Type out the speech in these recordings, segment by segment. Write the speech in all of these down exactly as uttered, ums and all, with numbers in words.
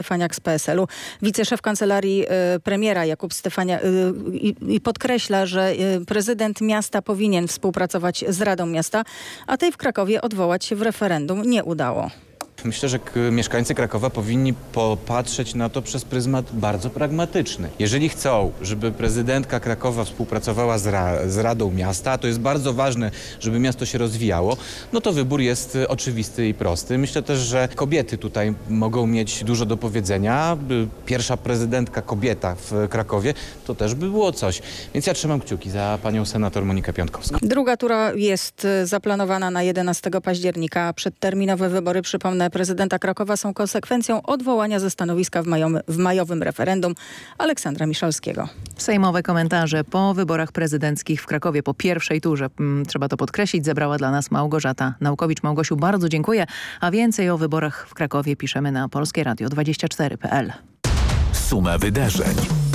Stefaniak z P S L u. Wiceszef kancelarii y, premiera Jakub Stefaniak y, y, podkreśla, że y, prezydent miasta powinien współpracować z Radą Miasta, a tej w Krakowie odwołać się w referendum nie udało. Myślę, że k- mieszkańcy Krakowa powinni popatrzeć na to przez pryzmat bardzo pragmatyczny. Jeżeli chcą, żeby prezydentka Krakowa współpracowała z, ra- z Radą Miasta, a to jest bardzo ważne, żeby miasto się rozwijało, no to wybór jest y, oczywisty i prosty. Myślę też, że kobiety tutaj mogą mieć dużo do powiedzenia. Y, Pierwsza prezydentka kobieta w Krakowie, to też by było coś. Więc ja trzymam kciuki za panią senator Monikę Piątkowską. Druga tura jest y, zaplanowana na jedenastego października. Przedterminowe wybory, przypomnę, prezydenta Krakowa są konsekwencją odwołania ze stanowiska w, majowym, w majowym referendum Aleksandra Miszalskiego. Sejmowe komentarze po wyborach prezydenckich w Krakowie po pierwszej turze, hmm, trzeba to podkreślić, zebrała dla nas Małgorzata Naukowicz. Małgosiu, bardzo dziękuję. A więcej o wyborach w Krakowie piszemy na polskie radio dwadzieścia cztery kropka p l. Suma wydarzeń.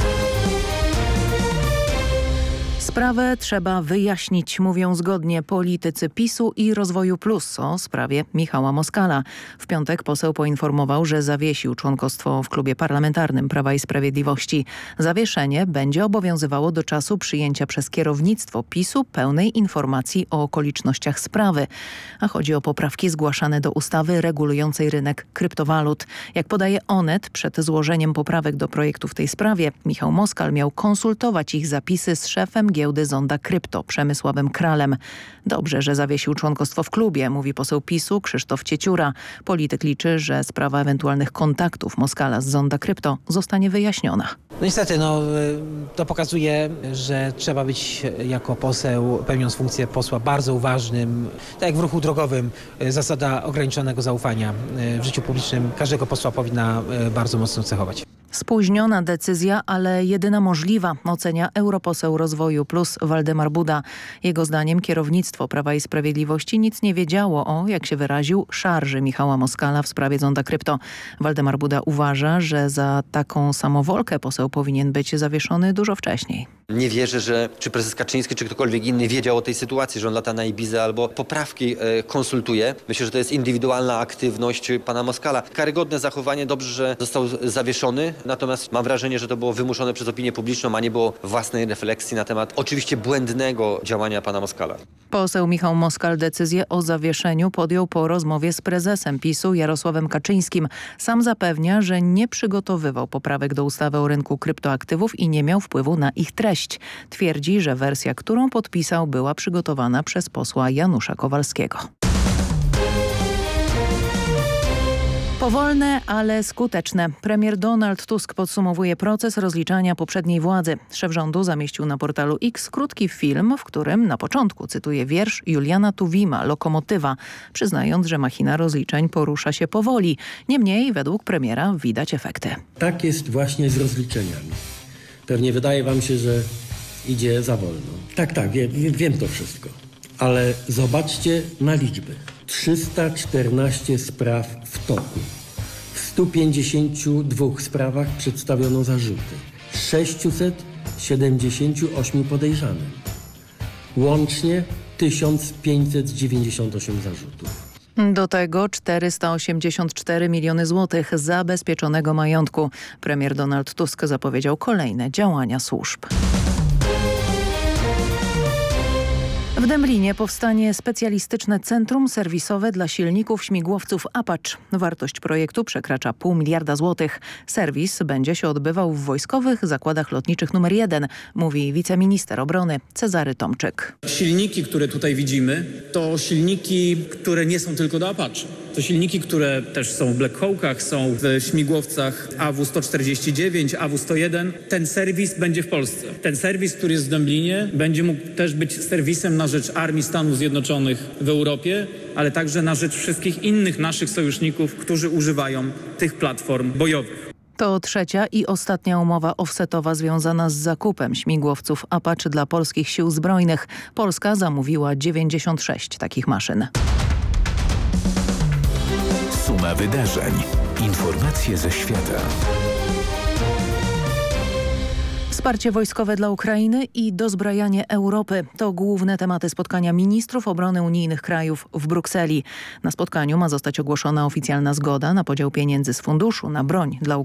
Sprawę trzeba wyjaśnić, mówią zgodnie politycy PiSu i Rozwoju Plus o sprawie Michała Moskala. W piątek poseł poinformował, że zawiesił członkostwo w klubie parlamentarnym Prawa i Sprawiedliwości. Zawieszenie będzie obowiązywało do czasu przyjęcia przez kierownictwo PiSu pełnej informacji o okolicznościach sprawy. A chodzi o poprawki zgłaszane do ustawy regulującej rynek kryptowalut. Jak podaje Onet, przed złożeniem poprawek do projektu w tej sprawie Michał Moskal miał konsultować ich zapisy z szefem giełdy Zonda Krypto, Przemysławem Kralem. Dobrze, że zawiesił członkostwo w klubie, mówi poseł PiSu Krzysztof Cieciura. Polityk liczy, że sprawa ewentualnych kontaktów Moskala z Zonda Krypto zostanie wyjaśniona. No niestety, no, to pokazuje, że trzeba być jako poseł, pełniąc funkcję posła, bardzo uważnym. Tak jak w ruchu drogowym, zasada ograniczonego zaufania w życiu publicznym każdego posła powinna bardzo mocno cechować. Spóźniona decyzja, ale jedyna możliwa, ocenia europoseł Rozwoju Plus Waldemar Buda. Jego zdaniem kierownictwo Prawa i Sprawiedliwości nic nie wiedziało o, jak się wyraził, szarży Michała Moskala w sprawie Zonda Krypto. Waldemar Buda uważa, że za taką samowolkę poseł powinien być zawieszony dużo wcześniej. Nie wierzę, że czy prezes Kaczyński, czy ktokolwiek inny wiedział o tej sytuacji, że on lata na Ibizę albo poprawki e, konsultuje. Myślę, że to jest indywidualna aktywność pana Moskala. Karygodne zachowanie, dobrze, że został zawieszony, natomiast mam wrażenie, że to było wymuszone przez opinię publiczną, a nie było własnej refleksji na temat oczywiście błędnego działania pana Moskala. Poseł Michał Moskal decyzję o zawieszeniu podjął po rozmowie z prezesem PiSu Jarosławem Kaczyńskim. Sam zapewnia, że nie przygotowywał poprawek do ustawy o rynku kryptoaktywów i nie miał wpływu na ich treść. Twierdzi, że wersja, którą podpisał, była przygotowana przez posła Janusza Kowalskiego. Powolne, ale skuteczne. Premier Donald Tusk podsumowuje proces rozliczania poprzedniej władzy. Szef rządu zamieścił na portalu X krótki film, w którym na początku cytuje wiersz Juliana Tuwima, Lokomotywa, przyznając, że machina rozliczeń porusza się powoli. Niemniej, według premiera, widać efekty. Tak jest właśnie z rozliczeniami. Pewnie wydaje wam się, że idzie za wolno. Tak, tak, wiem, wiem to wszystko. Ale zobaczcie na liczby. trzysta czternaście spraw w toku. W stu pięćdziesięciu dwóch sprawach przedstawiono zarzuty. sześćset siedemdziesięciu ośmiu podejrzanym. Łącznie tysiąc pięćset dziewięćdziesiąt osiem zarzutów. Do tego czterysta osiemdziesiąt cztery miliony złotych zabezpieczonego majątku. Premier Donald Tusk zapowiedział kolejne działania służb. W Dęblinie powstanie specjalistyczne centrum serwisowe dla silników śmigłowców Apache. Wartość projektu przekracza pół miliarda złotych. Serwis będzie się odbywał w Wojskowych Zakładach Lotniczych numer jeden, mówi wiceminister obrony Cezary Tomczyk. Silniki, które tutaj widzimy, to silniki, które nie są tylko do Apache. To silniki, które też są w Black Hawkach, są w śmigłowcach A W sto czterdzieści dziewięć, A W sto jeden. Ten serwis będzie w Polsce. Ten serwis, który jest w Dęblinie, będzie mógł też być serwisem na rzecz Armii Stanów Zjednoczonych w Europie, ale także na rzecz wszystkich innych naszych sojuszników, którzy używają tych platform bojowych. To trzecia i ostatnia umowa offsetowa związana z zakupem śmigłowców Apache dla polskich sił zbrojnych. Polska zamówiła dziewięćdziesiąt sześć takich maszyn. Suma wydarzeń. Informacje ze świata. Wsparcie wojskowe dla Ukrainy i dozbrajanie Europy to główne tematy spotkania ministrów obrony unijnych krajów w Brukseli. Na spotkaniu ma zostać ogłoszona oficjalna zgoda na podział pieniędzy z funduszu na broń dla Ukrainy.